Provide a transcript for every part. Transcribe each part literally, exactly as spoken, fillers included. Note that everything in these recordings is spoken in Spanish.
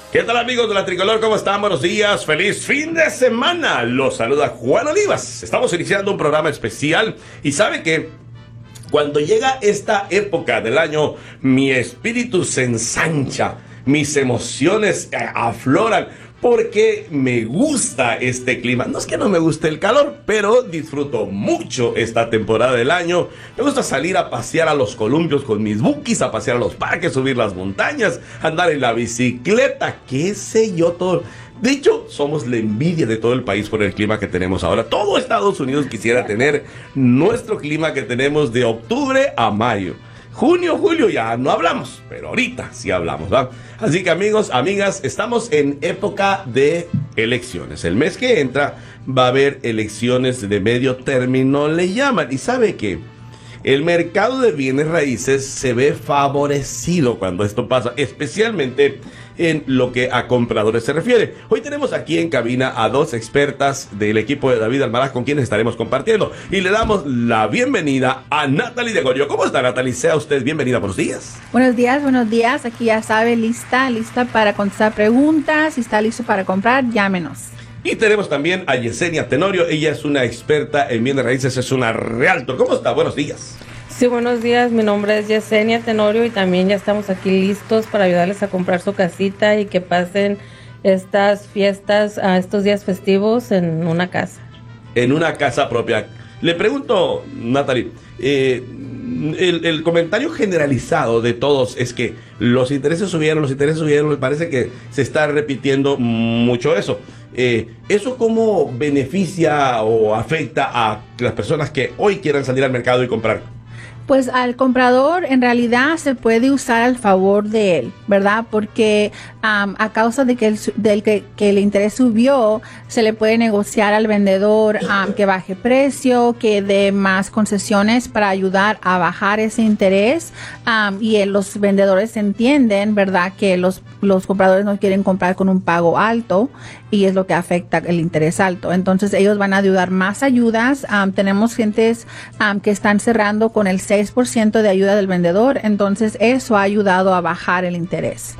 ¿Qué tal, amigos de la Tricolor? ¿Cómo están? Buenos días, feliz fin de semana. Los saluda Juan Olivas. Estamos iniciando un programa especial y ¿sabe qué? Cuando llega esta época del año, mi espíritu se ensancha, mis emociones afloran, porque me gusta este clima. No es que no me guste el calor, pero disfruto mucho esta temporada del año. Me gusta salir a pasear a los columpios con mis bukis, a pasear a los parques, subir las montañas, andar en la bicicleta, qué sé yo, todo. De hecho, somos la envidia de todo el país por el clima que tenemos ahora. Todo Estados Unidos quisiera tener nuestro clima que tenemos de octubre a mayo. Junio, julio ya no hablamos, pero ahorita sí hablamos, ¿va? Así que, amigos, amigas, estamos en época de elecciones. El mes que entra va a haber elecciones de medio término, le llaman. ¿Y sabe qué? El mercado de bienes raíces se ve favorecido cuando esto pasa, especialmente en lo que a compradores se refiere. Hoy tenemos aquí en cabina a dos expertas del equipo de David Almaraz con quienes estaremos compartiendo. Y le damos la bienvenida a Natalie de Gorio. ¿Cómo está, Natalie? Sea usted bienvenida. Buenos días. Buenos días, buenos días. Aquí ya sabe, lista, lista para contestar preguntas. Si está listo para comprar, llámenos. Y tenemos también a Yesenia Tenorio. Ella es una experta en bienes raíces, es una realtor. ¿Cómo está? Buenos días. Sí, buenos días. Mi nombre es Yesenia Tenorio y también ya estamos aquí listos para ayudarles a comprar su casita y que pasen estas fiestas, a estos días festivos en una casa. En una casa propia. Le pregunto, Natalie, eh, el, el comentario generalizado de todos es que los intereses subieron, los intereses subieron, me parece que se está repitiendo mucho eso. Eh, ¿Eso cómo beneficia o afecta a las personas que hoy quieran salir al mercado y comprar? Pues al comprador en realidad se puede usar al favor de él, ¿verdad? Porque um, a causa de que el, del que, que el interés subió, se le puede negociar al vendedor um, que baje precio, que dé más concesiones para ayudar a bajar ese interés. Um, y el, los vendedores entienden, ¿verdad? Que los, los compradores no quieren comprar con un pago alto y es lo que afecta el interés alto. Entonces ellos van a ayudar más ayudas. Um, tenemos gentes um, que están cerrando con el seis por ciento de ayuda del vendedor, entonces eso ha ayudado a bajar el interés.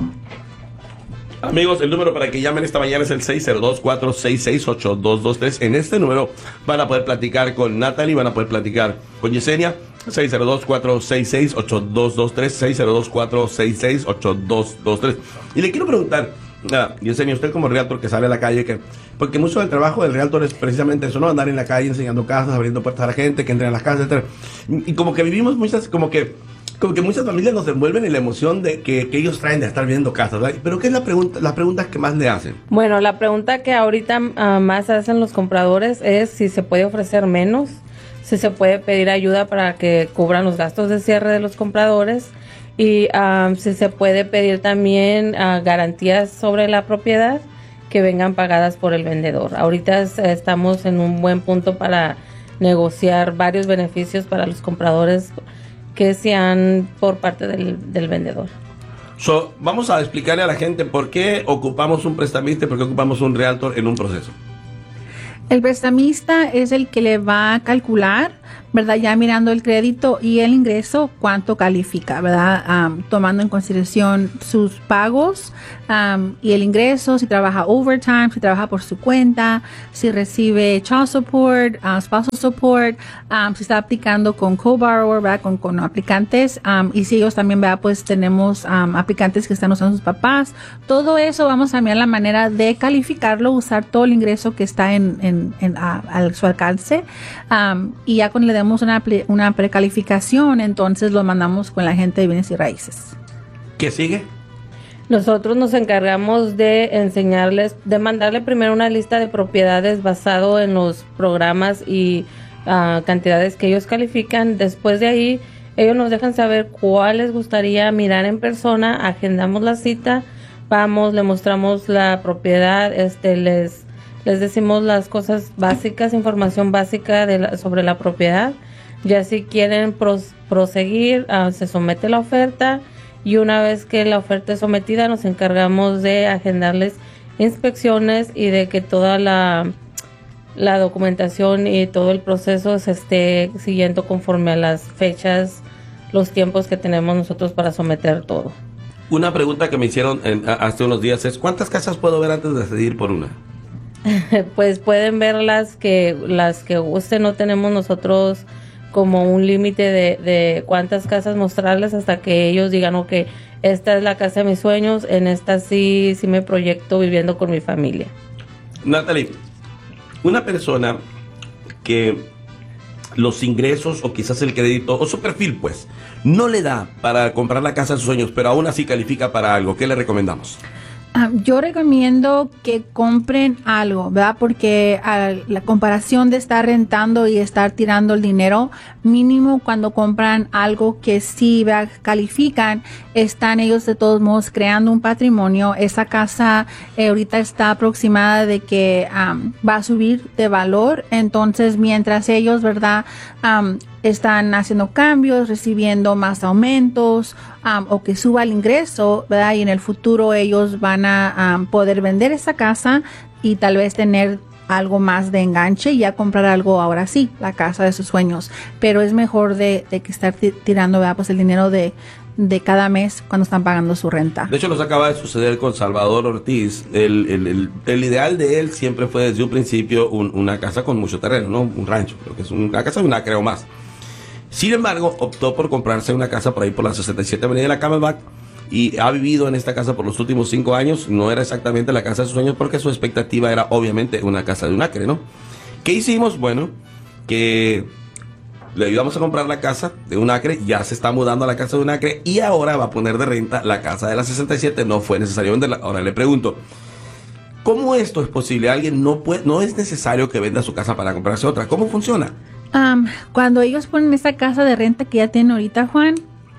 Amigos, el número para que llamen esta mañana es el seis cero dos, cuatro seis seis, ocho dos dos tres. En este número van a poder platicar con Natalie, van a poder platicar con Yesenia. seis cero dos, cuatro seis seis, ocho dos dos tres, seis cero dos, cuatro seis seis, ocho dos dos tres. Y le quiero preguntar, ah, Yesenia, usted como realtor que sale a la calle, que porque mucho del trabajo del realtor es precisamente eso, ¿no? Andar en la calle enseñando casas, abriendo puertas a la gente, que entren a las casas, etcétera. Y como que vivimos muchas, como que, como que muchas familias nos envuelven en la emoción de que, que ellos traen de estar viendo casas, ¿verdad? Pero ¿qué es la pregunta, las preguntas que más le hacen? Bueno, la pregunta que ahorita uh, más hacen los compradores es si se puede ofrecer menos, si se puede pedir ayuda para que cubran los gastos de cierre de los compradores y um, si se puede pedir también uh, garantías sobre la propiedad que vengan pagadas por el vendedor. Ahorita es, estamos en un buen punto para negociar varios beneficios para los compradores que sean por parte del, del vendedor. So, vamos a explicarle a la gente por qué ocupamos un prestamista y por qué ocupamos un realtor en un proceso. El prestamista es el que le va a calcular, ¿verdad? Ya mirando el crédito y el ingreso, cuánto califica, ¿verdad? Um, tomando en consideración sus pagos um, y el ingreso, si trabaja overtime, si trabaja por su cuenta, si recibe child support, uh, spousal support, um, si está aplicando con co-borrower, ¿verdad? Con, con aplicantes, um, y si ellos también, ¿verdad? Pues tenemos um, aplicantes que están usando sus papás. Todo eso vamos a mirar la manera de calificarlo, usar todo el ingreso que está en, en, en a, a su alcance, um, y ya cuando le demos una, una precalificación, entonces lo mandamos con la gente de bienes y raíces. ¿Qué sigue? Nosotros nos encargamos de enseñarles, de mandarle primero una lista de propiedades basado en los programas y uh, cantidades que ellos califican. Después de ahí, ellos nos dejan saber cuál les gustaría mirar en persona, agendamos la cita, vamos, le mostramos la propiedad, este, les, les decimos las cosas básicas, información básica de la, sobre la propiedad. Ya si quieren pros, proseguir, uh, se somete la oferta. Y una vez que la oferta es sometida, nos encargamos de agendarles inspecciones y de que toda la, la documentación y todo el proceso se esté siguiendo conforme a las fechas, los tiempos que tenemos nosotros para someter todo. Una pregunta que me hicieron en, a, hace unos días es, ¿cuántas casas puedo ver antes de decidir por una? Pues pueden ver las que, las que gusten, no tenemos nosotros como un límite de, de cuántas casas mostrarles hasta que ellos digan, ok, esta es la casa de mis sueños, en esta sí, sí me proyecto viviendo con mi familia. Natalie, una persona que los ingresos o quizás el crédito o su perfil pues no le da para comprar la casa de sus sueños, pero aún así califica para algo, ¿qué le recomendamos? Um, yo recomiendo que compren algo, ¿verdad? Porque a la comparación de estar rentando y estar tirando el dinero, mínimo cuando compran algo que sí, ¿verdad?, califican, están ellos de todos modos creando un patrimonio. Esa casa eh, ahorita está aproximada de que um, va a subir de valor, entonces mientras ellos, ¿verdad?, um, están haciendo cambios, recibiendo más aumentos um, o que suba el ingreso, ¿verdad? Y en el futuro ellos van a um, poder vender esa casa y tal vez tener algo más de enganche y ya comprar algo ahora sí, la casa de sus sueños. Pero es mejor de, de que estar tirando, ¿verdad?, pues el dinero de, de cada mes cuando están pagando su renta. De hecho, nos acaba de suceder con Salvador Ortiz. El, el, el, el ideal de él siempre fue desde un principio un, una casa con mucho terreno, ¿no? Un rancho, creo que es una casa de una, creo más. Sin embargo, optó por comprarse una casa por ahí por la sesenta y siete Avenida de la Camelback y ha vivido en esta casa por los últimos cinco años. No era exactamente la casa de sus sueños porque su expectativa era obviamente una casa de un acre, ¿no? ¿Qué hicimos? Bueno, que le ayudamos a comprar la casa de un acre, ya se está mudando a la casa de un acre y ahora va a poner de renta la casa de la sesenta y siete. No fue necesario venderla. Ahora le pregunto, ¿cómo esto es posible? Alguien no puede, no es necesario que venda su casa para comprarse otra. ¿Cómo funciona? Um, cuando ellos ponen esa casa de renta que ya tienen ahorita, Juan,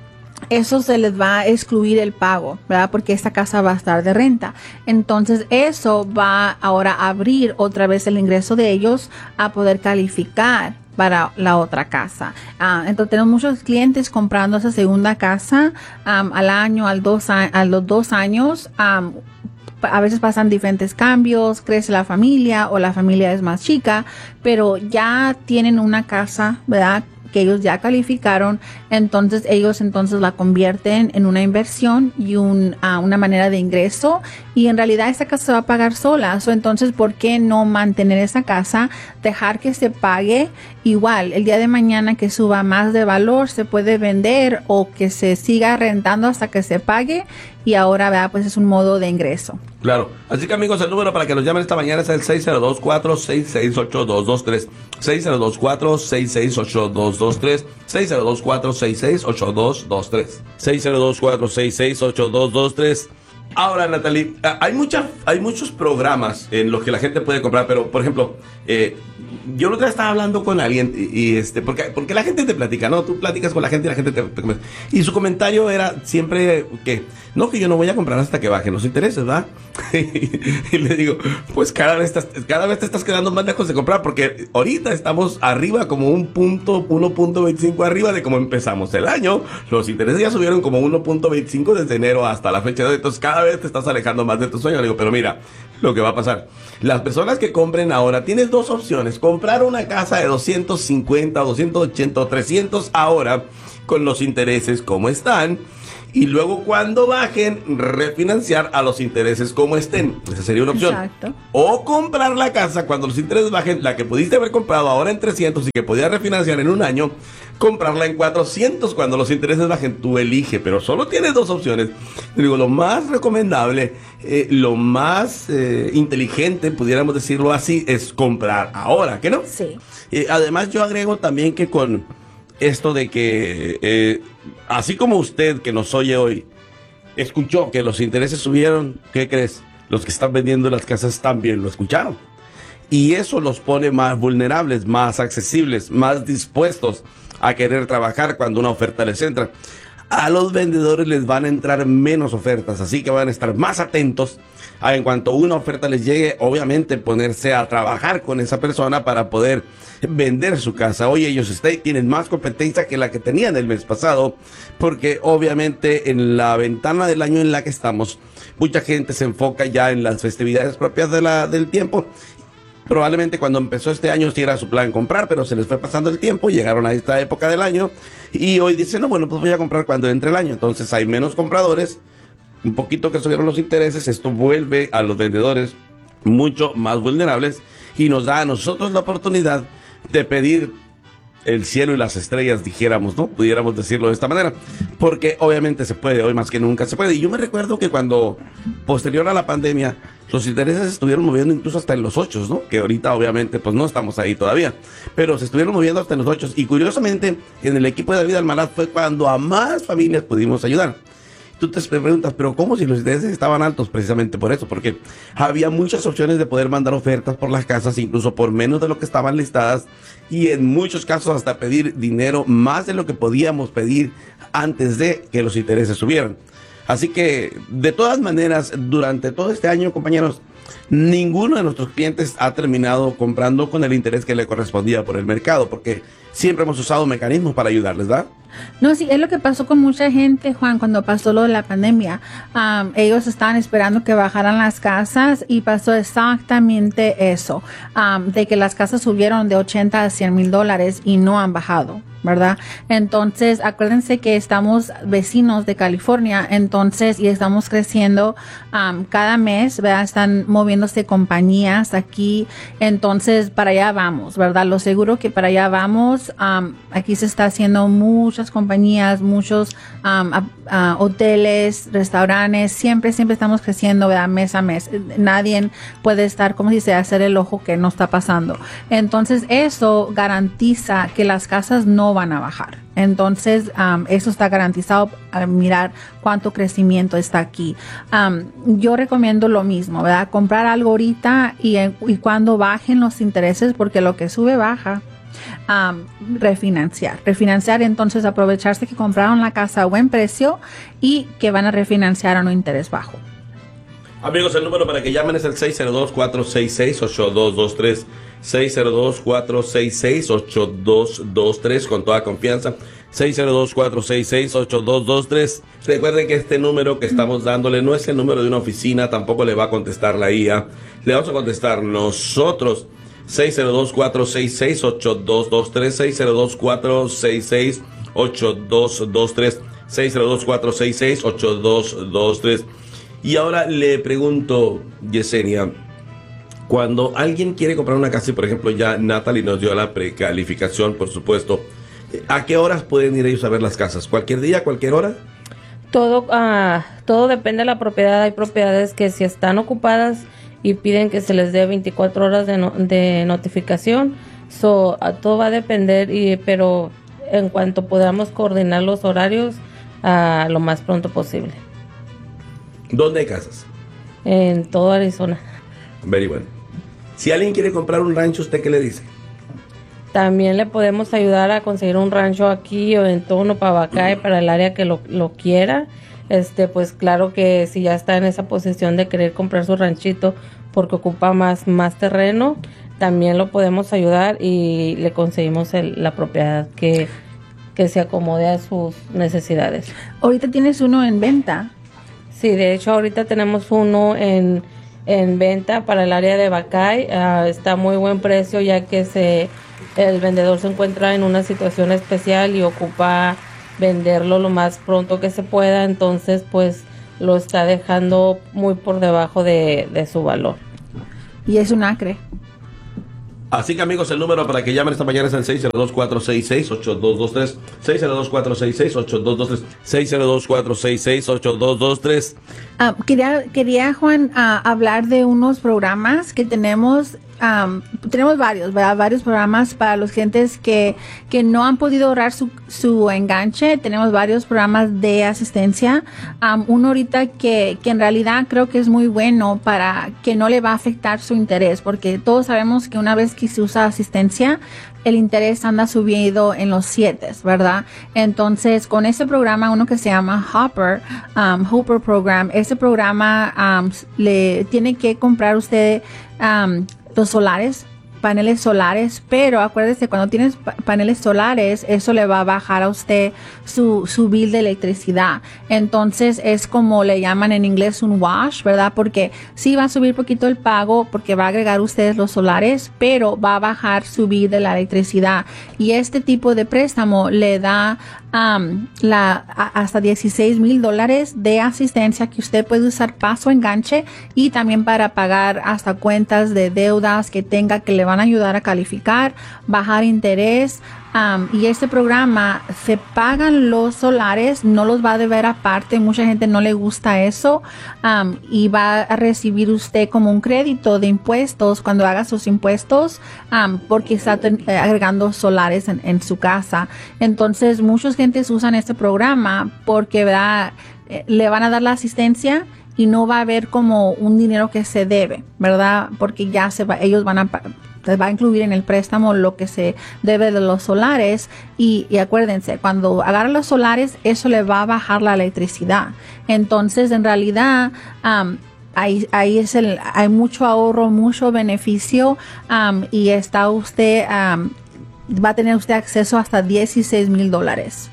eso se les va a excluir el pago, ¿verdad? Porque esta casa va a estar de renta. Entonces eso va ahora a abrir otra vez el ingreso de ellos a poder calificar para la otra casa. Uh, entonces tenemos muchos clientes comprando esa segunda casa um, al año, al dos a, a los dos años. Um, a veces pasan diferentes cambios, crece la familia o la familia es más chica, pero ya tienen una casa, ¿verdad?, que ellos ya calificaron, entonces ellos entonces la convierten en una inversión y un, uh, una manera de ingreso, y en realidad esa casa se va a pagar sola. So, entonces, ¿por qué no mantener esa casa, dejar que se pague? Igual, el día de mañana que suba más de valor, se puede vender o que se siga rentando hasta que se pague, y ahora, ¿verdad?, pues es un modo de ingreso. Claro. Así que, amigos, el número para que nos llamen esta mañana es el seis cero dos, cuatro seis seis, ocho dos dos tres. seis cero dos, cuatro seis seis, ocho dos dos tres. seis cero dos, cuatro seis seis, ocho dos dos tres. seis cero dos, cuatro seis seis, ocho dos dos tres. Ahora, Natalie, hay muchas, hay muchos programas en los que la gente puede comprar, pero, por ejemplo, eh, yo la otra vez estaba hablando con alguien y, y este, porque, porque la gente te platica, ¿no? Tú platicas con la gente y la gente te, te comenta. Y su comentario era siempre que, no, que yo no voy a comprar hasta que bajen los intereses, ¿verdad? Y le digo, pues cada vez, estás, cada vez te estás quedando más lejos de comprar, porque ahorita estamos arriba como un punto, uno punto veinticinco arriba de cómo empezamos el año. Los intereses ya subieron como uno punto veinticinco desde enero hasta la fecha de hoy. Entonces cada vez te estás alejando más de tu sueño. Le digo, pero mira, lo que va a pasar. Las personas que compren ahora, tienes dos opciones. Comprar una casa de doscientos cincuenta, doscientos ochenta o trescientos ahora con los intereses como están. Y luego cuando bajen, refinanciar a los intereses como estén. Esa sería una opción. Exacto. O comprar la casa cuando los intereses bajen, la que pudiste haber comprado ahora en trescientos y que podías refinanciar en un año, comprarla en cuatrocientos cuando los intereses bajen. Tú elige, pero solo tienes dos opciones. Te digo, lo más recomendable, eh, lo más eh, inteligente, pudiéramos decirlo así, es comprar ahora, ¿qué no? Sí. Eh, además, yo agrego también que con esto de que, eh, así como usted que nos oye hoy, escuchó que los intereses subieron, ¿qué crees? Los que están vendiendo las casas también lo escucharon. Y eso los pone más vulnerables, más accesibles, más dispuestos a querer trabajar cuando una oferta les entra. A los vendedores les van a entrar menos ofertas, así que van a estar más atentos a, en cuanto una oferta les llegue, obviamente ponerse a trabajar con esa persona para poder vender su casa. Hoy ellos está, tienen más competencia que la que tenían el mes pasado, porque obviamente en la ventana del año en la que estamos, mucha gente se enfoca ya en las festividades propias de la, del tiempo. Probablemente cuando empezó este año sí era su plan comprar, pero se les fue pasando el tiempo, llegaron a esta época del año y hoy dicen, no, bueno, pues voy a comprar cuando entre el año. Entonces hay menos compradores, un poquito que subieron los intereses, esto vuelve a los vendedores mucho más vulnerables y nos da a nosotros la oportunidad de pedir el cielo y las estrellas, dijéramos, ¿no? Pudiéramos decirlo de esta manera, porque obviamente se puede, hoy más que nunca se puede. Y yo me recuerdo que cuando, posterior a la pandemia, los intereses se estuvieron moviendo incluso hasta en los ochos, ¿no? Que ahorita obviamente pues no estamos ahí todavía, pero se estuvieron moviendo hasta en los ochos. Y curiosamente, en el equipo de David Almaraz fue cuando a más familias pudimos ayudar. Tú te preguntas, pero ¿cómo si los intereses estaban altos? Precisamente por eso, porque había muchas opciones de poder mandar ofertas por las casas, incluso por menos de lo que estaban listadas, y en muchos casos hasta pedir dinero más de lo que podíamos pedir antes de que los intereses subieran. Así que, de todas maneras, durante todo este año, compañeros, ninguno de nuestros clientes ha terminado comprando con el interés que le correspondía por el mercado, porque siempre hemos usado mecanismos para ayudarles, ¿verdad? No, sí, es lo que pasó con mucha gente, Juan, cuando pasó lo de la pandemia. Um, ellos estaban esperando que bajaran las casas y pasó exactamente eso, um, de que las casas subieron de ochenta a cien mil dólares y no han bajado, ¿verdad? Entonces, acuérdense que estamos vecinos de California, entonces, y estamos creciendo um, cada mes, ¿verdad? Están moviéndose compañías aquí, entonces, para allá vamos, ¿verdad? Lo seguro que para allá vamos. Um, aquí se está haciendo muchas compañías, muchos um, a, a, hoteles, restaurantes, siempre, siempre estamos creciendo, ¿verdad? Mes a mes. Nadie puede estar, como dice, hacer el ojo que no está pasando. Entonces, eso garantiza que las casas no van a bajar. Entonces, um, eso está garantizado al mirar cuánto crecimiento está aquí. Um, yo recomiendo lo mismo, ¿verdad? Comprar algo ahorita y, y cuando bajen los intereses, porque lo que sube, baja. Um, refinanciar, refinanciar, entonces aprovecharse que compraron la casa a buen precio y que van a refinanciar a un interés bajo. Amigos, el número para que llamen es el seis cero dos, cuatro seis seis, ocho dos dos tres, seis cero dos, cuatro seis seis, ocho dos dos tres, con toda confianza, seis cero dos, cuatro seis seis, ocho dos dos tres. Recuerden que este número que estamos dándole no es el número de una oficina, tampoco le va a contestar la I A, le vamos a contestar nosotros. seis cero dos, cuatro seis seis, ocho dos dos tres, seis cero dos, cuatro seis seis, ocho dos dos tres, seis cero dos, cuatro seis seis, ocho dos dos tres. Y ahora le pregunto, Yesenia, cuando alguien quiere comprar una casa, y por ejemplo ya Natalie nos dio la precalificación, por supuesto, ¿a qué horas pueden ir ellos a ver las casas? ¿Cualquier día, cualquier hora? Todo, uh, todo depende de la propiedad. Hay propiedades que si están ocupadas y piden que se les dé veinticuatro horas de, no, de notificación. So, a todo va a depender, y, pero en cuanto podamos coordinar los horarios, a lo más pronto posible. ¿Dónde hay casas? En todo Arizona. Very well. Si alguien quiere comprar un rancho, ¿usted qué le dice? También le podemos ayudar a conseguir un rancho aquí o en Tono, Pavacay, para el área que lo, lo quiera. Este, pues claro que si ya está en esa posición de querer comprar su ranchito porque ocupa más, más terreno, también lo podemos ayudar y le conseguimos el, la propiedad que, que se acomode a sus necesidades. Ahorita tienes uno en venta. Sí, de hecho ahorita tenemos uno en, en venta para el área de Bacay. Uh, está a muy buen precio, ya que se, el vendedor se encuentra en una situación especial y ocupa venderlo lo más pronto que se pueda, entonces pues lo está dejando muy por debajo de, de su valor. Y es un acre. Así que amigos, el número para que llamen esta mañana es el seis cero dos, cuatro seis seis, ocho dos dos tres, seis cero dos, cuatro seis seis, ocho dos dos tres, seis cero dos, cuatro seis seis, ocho dos dos tres. Uh, quería, quería, Juan, uh, hablar de unos programas que tenemos. Um, tenemos varios, ¿verdad? Varios programas para los clientes que, que no han podido ahorrar su, su enganche. Tenemos varios programas de asistencia. Um, uno ahorita que, que en realidad creo que es muy bueno para que no le va a afectar su interés, porque todos sabemos que una vez que se usa asistencia, el interés anda subiendo en los siete, ¿verdad? Entonces, con ese programa, uno que se llama Hopper, um, Hopper Program, ese programa um, le tiene que comprar usted um, los solares, paneles solares, pero acuérdese, cuando tienes pa- paneles solares, eso le va a bajar a usted su, su bill de electricidad. Entonces, es como le llaman en inglés un wash, ¿verdad? Porque sí va a subir poquito el pago porque va a agregar ustedes los solares, pero va a bajar su bill de la electricidad. Y este tipo de préstamo le da um, la, a, hasta dieciséis mil dólares de asistencia que usted puede usar para su enganche y también para pagar hasta cuentas de deudas que tenga que le van a ayudar a calificar, bajar interés. Um, y este programa se pagan los solares, no los va a deber aparte. Mucha gente no le gusta eso, um, y va a recibir usted como un crédito de impuestos cuando haga sus impuestos, um, porque está ten, eh, agregando solares en, en su casa. Entonces muchas gentes usan este programa porque ¿verdad? Eh, le van a dar la asistencia y no va a haber como un dinero que se debe, ¿verdad? Porque ya se va, ellos van a se va a incluir en el préstamo lo que se debe de los solares y, y acuérdense, cuando agarran los solares, eso le va a bajar la electricidad. Entonces, en realidad, um, ahí, ahí es el, hay mucho ahorro, mucho beneficio, um, y está usted, um, va a tener usted acceso hasta dieciséis mil dólares.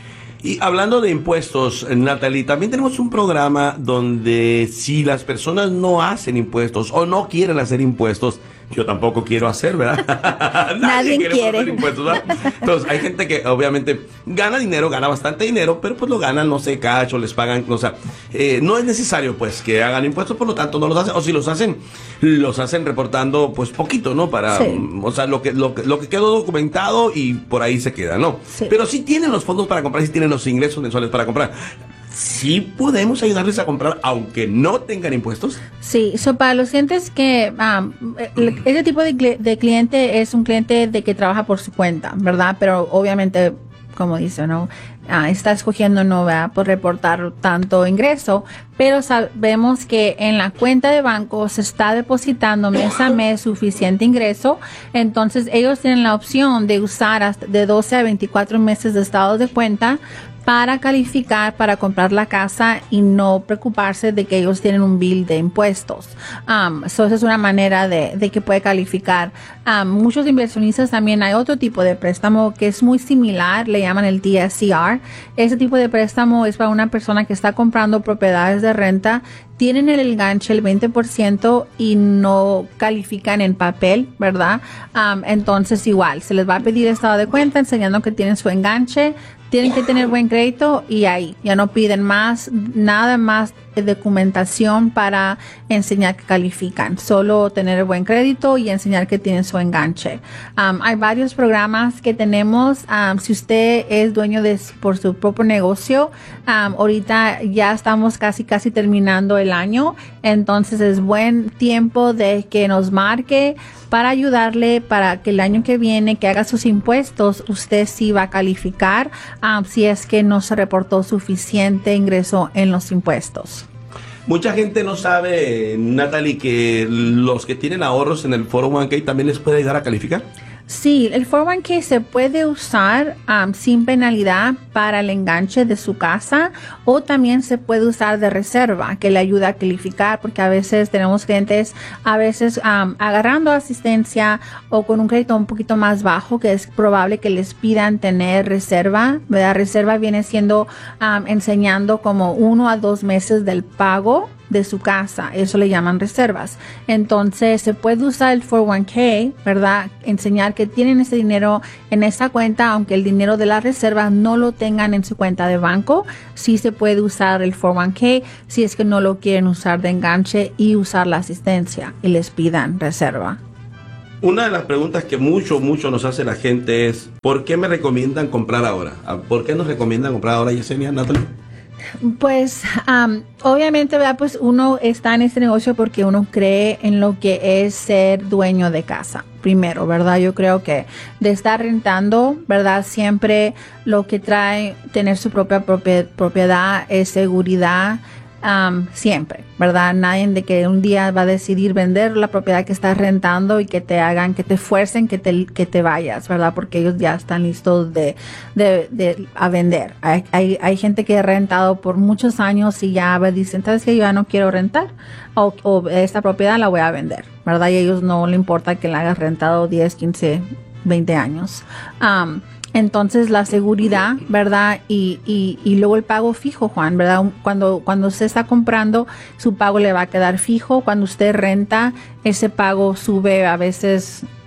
Y hablando de impuestos, Natalie, también tenemos un programa donde si las personas no hacen impuestos o no quieren hacer impuestos, yo tampoco quiero hacer, ¿verdad? Nadie, Nadie quiere, quiere. hacer impuestos, ¿verdad? Entonces, hay gente que obviamente gana dinero, gana bastante dinero, pero pues lo ganan, no sé, cacho, les pagan, o sea, eh, no es necesario pues que hagan impuestos, por lo tanto no los hacen, o si los hacen, los hacen reportando pues poquito, ¿no? Para, sí. o sea, lo que, lo que, lo que quedó documentado y por ahí se queda, ¿no? Sí. Pero sí tienen los fondos para comprar, sí tienen los ingresos mensuales para comprar. ¿Sí podemos ayudarles a comprar aunque no tengan impuestos? Sí, so para los clientes que, um, ese tipo de, de cliente es un cliente de que trabaja por su cuenta, ¿verdad? Pero obviamente, como dice, ¿no? Uh, está escogiendo no ¿verdad? Por reportar tanto ingreso, pero sabemos que en la cuenta de banco se está depositando mes a mes suficiente ingreso, entonces ellos tienen la opción de usar hasta de doce a veinticuatro meses de estado de cuenta para calificar para comprar la casa y no preocuparse de que ellos tienen un bill de impuestos. Um, so esa es una manera de, de que puede calificar. Um, muchos inversionistas también hay otro tipo de préstamo que es muy similar, le llaman el D S C R. Ese tipo de préstamo es para una persona que está comprando propiedades de renta, tienen el enganche el veinte por ciento y no califican en papel, ¿verdad? Um, entonces igual, se les va a pedir estado de cuenta enseñando que tienen su enganche, tienen que tener buen crédito y ahí ya no piden más, nada más de documentación para enseñar que califican, solo tener buen crédito y enseñar que tienen su enganche. Um, hay varios programas que tenemos. Um, si usted es dueño de por su propio negocio, um, ahorita ya estamos casi casi terminando el año, entonces es buen tiempo de que nos marque para ayudarle para que el año que viene que haga sus impuestos, usted sí va a calificar um, si es que no se reportó suficiente ingreso en los impuestos. Mucha gente no sabe, Natalie, que los que tienen ahorros en el cuatro oh one k también les puede ayudar a calificar. Sí, el cuatro oh one k se puede usar um, sin penalidad para el enganche de su casa o también se puede usar de reserva que le ayuda a calificar porque a veces tenemos clientes a veces um, agarrando asistencia o con un crédito un poquito más bajo que es probable que les pidan tener reserva, ¿verdad? Reserva viene siendo um, enseñando como uno a dos meses del pago de su casa, eso le llaman reservas. Entonces se puede usar el cuatro oh one k, ¿verdad? Enseñar que tienen ese dinero en esa cuenta, aunque el dinero de la reserva no lo tengan en su cuenta de banco, sí se puede usar el cuatro oh one k si es que no lo quieren usar de enganche y usar la asistencia y les pidan reserva. Una de las preguntas que mucho, mucho nos hace la gente es ¿por qué me recomiendan comprar ahora? ¿Por qué nos recomiendan comprar ahora, Yesenia, Natalie? Pues um, obviamente, ¿verdad? Pues uno está en este negocio porque uno cree en lo que es ser dueño de casa. Primero, ¿verdad? Yo creo que de estar rentando, ¿verdad? Siempre lo que trae tener su propia propiedad es seguridad. Um, siempre, ¿verdad? Nadie de que un día va a decidir vender la propiedad que estás rentando y que te hagan, que te fuercen que te, que te vayas, ¿verdad? Porque ellos ya están listos de, de, de a vender. Hay, hay, hay gente que ha rentado por muchos años y ya dicen, ¿sabes qué? Yo ya no quiero rentar o, o esta propiedad la voy a vender, ¿verdad? Y a ellos no le importa que la hayas rentado diez, quince, veinte años. Um, Entonces la seguridad, ¿verdad? Y, y, y luego el pago fijo, Juan, ¿verdad? Cuando, cuando usted está comprando, su pago le va a quedar fijo. Cuando usted renta, ese pago sube a veces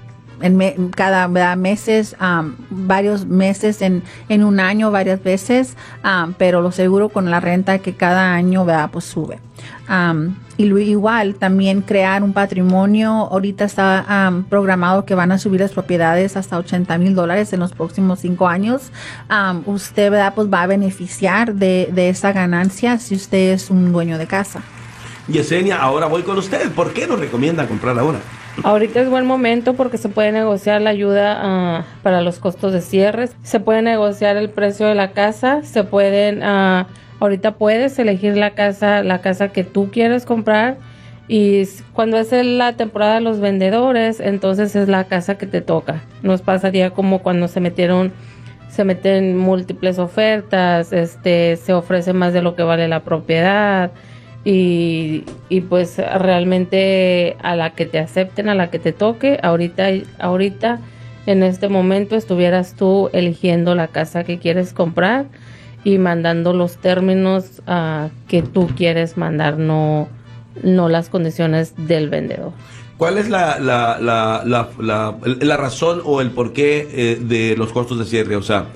en me, cada ¿verdad? meses, um, varios meses, en, en un año, varias veces, um, pero lo seguro con la renta que cada año ¿verdad? Pues sube. Um, y lo, igual también crear un patrimonio. Ahorita está um, programado que van a subir las propiedades hasta ochenta mil dólares en los próximos cinco años. Um, usted ¿verdad? Pues va a beneficiar de, de esa ganancia si usted es un dueño de casa. Yesenia, ahora voy con usted. ¿Por qué nos recomienda comprar ahora? Ahorita es buen momento porque se puede negociar la ayuda uh, para los costos de cierre, se puede negociar el precio de la casa, se pueden, uh, ahorita puedes elegir la casa, la casa que tú quieres comprar, y cuando es la temporada de los vendedores, entonces es la casa que te toca. Nos pasaría como cuando se metieron, se meten múltiples ofertas, este, se ofrece más de lo que vale la propiedad. Y, y pues realmente a la que te acepten, a la que te toque, ahorita, ahorita en este momento estuvieras tú eligiendo la casa que quieres comprar y mandando los términos uh, que tú quieres mandar, no, no las condiciones del vendedor. ¿Cuál es la, la, la, la, la, la razón o el porqué eh, de los costos de cierre? O sea,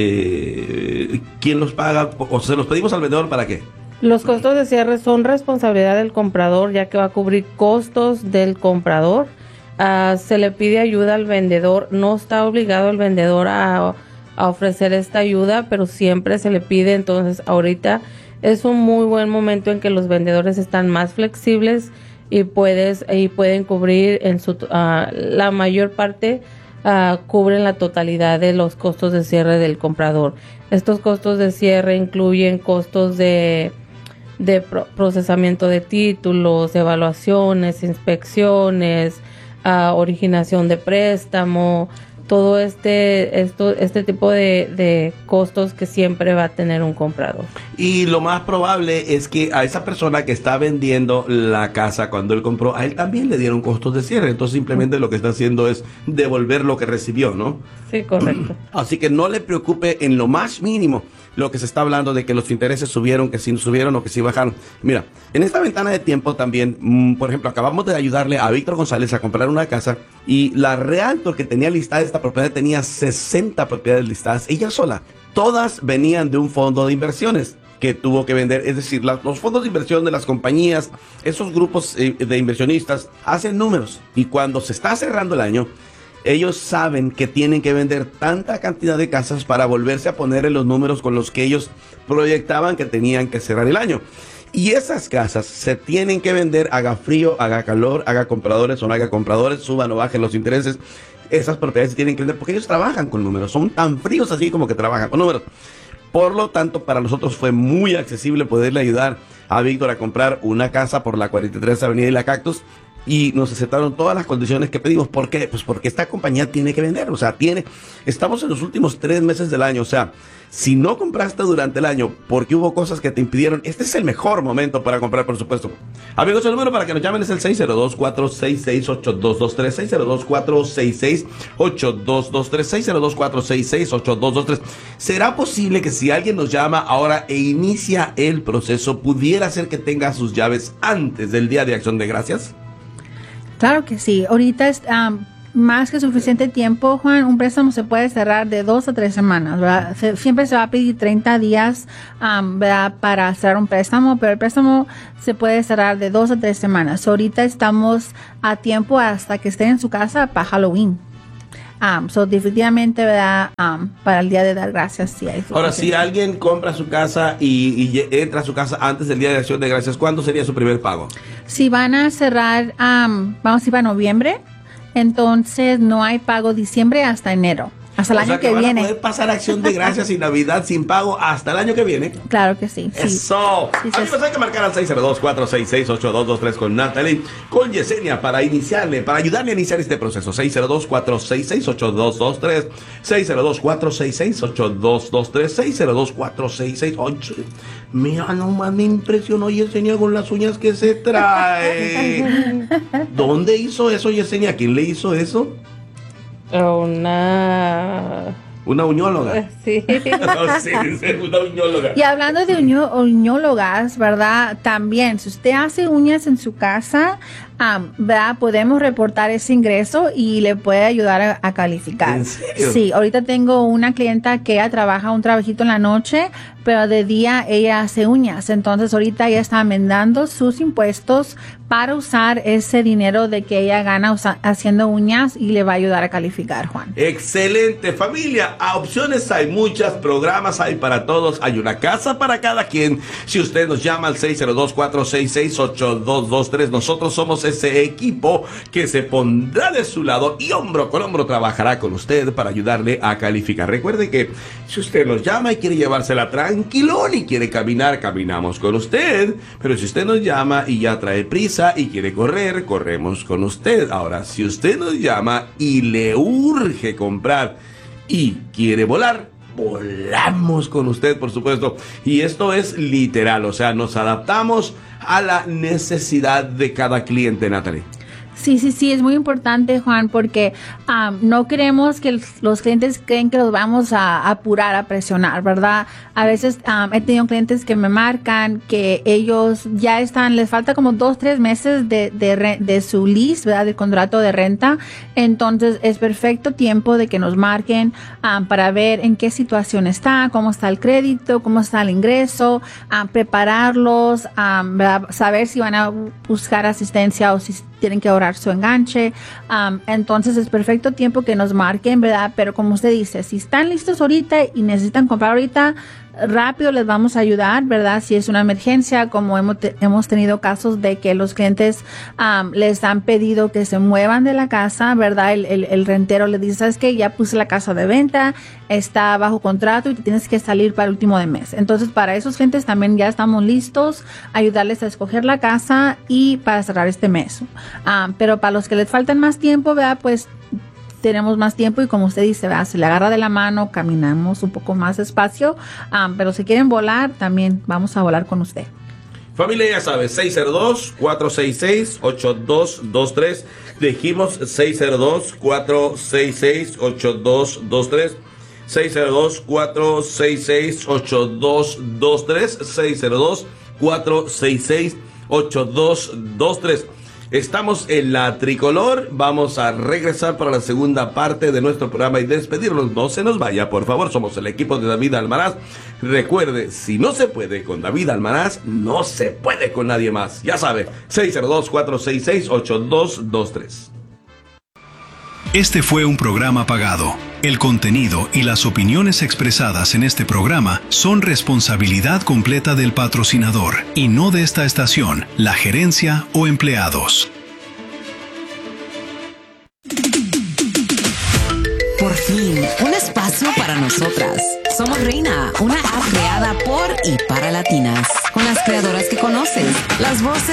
eh, ¿quién los paga? ¿O se los pedimos al vendedor para qué? Los costos de cierre son responsabilidad del comprador, ya que va a cubrir costos del comprador. Uh, se le pide ayuda al vendedor. No está obligado el vendedor a, a ofrecer esta ayuda, pero siempre se le pide. Entonces, ahorita es un muy buen momento en que los vendedores están más flexibles y puedes y pueden cubrir en su uh, la mayor parte. Uh, cubren la totalidad de los costos de cierre del comprador. Estos costos de cierre incluyen costos de de pro procesamiento de títulos, evaluaciones, inspecciones, uh, originación de préstamo, todo este esto este tipo de, de costos que siempre va a tener un comprador. Y lo más probable es que a esa persona que está vendiendo la casa cuando él compró, a él también le dieron costos de cierre, entonces simplemente lo que está haciendo es devolver lo que recibió, ¿no? Sí, correcto. Así que no le preocupe en lo más mínimo lo que se está hablando de que los intereses subieron, que si subieron o que si bajaron. Mira, en esta ventana de tiempo también, mmm, por ejemplo, acabamos de ayudarle a Víctor González a comprar una casa y la Realtor que tenía listada esta propiedad tenía sesenta propiedades listadas, ella sola. Todas venían de un fondo de inversiones que tuvo que vender, es decir, la, los fondos de inversión de las compañías, esos grupos eh, de inversionistas hacen números y cuando se está cerrando el año, ellos saben que tienen que vender tanta cantidad de casas para volverse a poner en los números con los que ellos proyectaban que tenían que cerrar el año. Y esas casas se tienen que vender, haga frío, haga calor, haga compradores o no haga compradores, suban o bajen los intereses. Esas propiedades se tienen que vender porque ellos trabajan con números, son tan fríos así como que trabajan con números. Por lo tanto, para nosotros fue muy accesible poderle ayudar a Víctor a comprar una casa por la cuarenta y tres Avenida y la Cactus. Y nos aceptaron todas las condiciones que pedimos. ¿Por qué? Pues porque esta compañía tiene que vender. O sea, tiene. Estamos en los últimos tres meses del año. O sea, si no compraste durante el año porque hubo cosas que te impidieron, este es el mejor momento para comprar, por supuesto. Amigos, el número para que nos llamen es el seis cero dos, cuatro seis seis, ocho dos dos tres, seis cero dos, cuatro seis seis, ocho dos dos tres, seis cero dos, cuatro seis seis, ocho dos dos tres. ¿Será posible que si alguien nos llama ahora e inicia el proceso, pudiera ser que tenga sus llaves antes del Día de Acción de Gracias? Claro que sí. Ahorita es um, más que suficiente tiempo, Juan. Un préstamo se puede cerrar de dos a tres semanas, ¿verdad? Se, siempre se va a pedir treinta días, um, ¿verdad? Para cerrar un préstamo, pero el préstamo se puede cerrar de dos a tres semanas. Ahorita estamos a tiempo hasta que esté en su casa para Halloween. Um, so definitivamente, ¿verdad? Um, para el Día de Dar Gracias, sí hay. Ahora, si alguien compra su casa y, y entra a su casa antes del Día de Acción de Gracias, ¿cuándo sería su primer pago? Si van a cerrar, um, vamos a ir para noviembre, entonces no hay pago diciembre hasta enero. Hasta el o año sea que, que van viene. a poder pasar Acción de Gracias y Navidad sin pago hasta el año que viene. Claro que sí. sí. Eso. Sí, Amigos, hay que marcar al seis cero dos, cuatro seis seis, ocho dos dos tres con Natalie, con Yesenia, para iniciarle, para ayudarle a iniciar este proceso. seis cero dos, cuatro seis seis, ocho dos dos tres, seis cero dos, cuatro seis seis, ocho dos dos tres, seis cero dos, cuatro seis seis, ocho. Mira, nomás me impresionó Yesenia con las uñas que se trae. ¿Dónde hizo eso Yesenia? ¿Quién le hizo eso? Una Una uñóloga. Sí. No, sí, dice una uñóloga. Y hablando de uño- uñólogas, ¿verdad? También, si usted hace uñas en su casa, um, ¿verdad? Podemos reportar ese ingreso y le puede ayudar a, a calificar. ¿En serio? Sí, ahorita tengo una clienta que ella trabaja un trabajito en la noche, pero de día ella hace uñas. Entonces ahorita ella está amendando sus impuestos para usar ese dinero de que ella gana usa- haciendo uñas y le va a ayudar a calificar, Juan. Excelente, familia. A opciones hay muchas, programas hay para todos. Hay una casa para cada quien. Si usted nos llama al seis cero dos, cuatro seis seis, ocho dos dos tres, nosotros somos ese equipo que se pondrá de su lado y hombro con hombro trabajará con usted para ayudarle a calificar. Recuerde que si usted nos llama y quiere llevársela tranquilón y quiere caminar, caminamos con usted. Pero si usted nos llama y ya trae prisa y quiere correr, corremos con usted. Ahora, si usted nos llama y le urge comprar y quiere volar, volamos con usted, por supuesto. Y esto es literal, o sea, nos adaptamos a la necesidad de cada cliente, Natalie. Sí, sí, sí, es muy importante, Juan, porque um, no queremos que los clientes creen que los vamos a apurar, a presionar, ¿verdad? A veces um, he tenido clientes que me marcan que ellos ya están, les falta como dos, tres meses de, de, re, de su lease, ¿verdad? Del contrato de renta. Entonces es perfecto tiempo de que nos marquen um, para ver en qué situación está, cómo está el crédito, cómo está el ingreso, um, prepararlos, um, ¿verdad? Saber si van a buscar asistencia o si tienen que ahorrar su enganche. Um, entonces es perfecto tiempo que nos marquen, ¿verdad? Pero como usted dice, si están listos ahorita y necesitan comprar ahorita, rápido les vamos a ayudar, ¿verdad? Si es una emergencia, como hemos, te, hemos tenido casos de que los clientes um, les han pedido que se muevan de la casa, ¿verdad? El, el, el rentero les dice, ¿sabes qué? Ya puse la casa de venta, está bajo contrato y te tienes que salir para el último de mes. Entonces, para esos clientes también ya estamos listos, ayudarles a escoger la casa y para cerrar este mes. Um, pero para los que les faltan más tiempo, ¿verdad? Pues tenemos más tiempo y como usted dice, ¿verdad? Se le agarra de la mano, caminamos un poco más despacio, um, pero si quieren volar, también vamos a volar con usted. Familia, ya sabes, seis cero dos, cuatro seis seis, ocho dos dos tres. Dijimos seis cero dos, cuatro seis seis, ocho dos dos tres. seis cero dos, cuatro seis seis, ocho dos dos tres. seis cero dos, cuatro seis seis, ocho dos dos tres. Estamos en la Tricolor, vamos a regresar para la segunda parte de nuestro programa y despedirnos. No se nos vaya, por favor, somos el equipo de David Almaraz. Recuerde, si no se puede con David Almaraz, no se puede con nadie más. Ya sabe, seis cero dos, cuatro seis seis, ocho dos dos tres. Este fue un programa pagado. El contenido y las opiniones expresadas en este programa son responsabilidad completa del patrocinador y no de esta estación, la gerencia o empleados. Por fin, un espacio para nosotras. Somos Reina, una app creada por y para latinas, con las creadoras que conoces, las voces